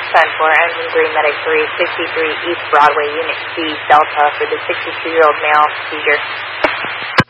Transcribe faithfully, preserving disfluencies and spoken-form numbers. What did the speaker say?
ten four, Engine three, Medic three, sixty-three East Broadway, Unit C, Delta, for the sixty-two-year-old male seizure.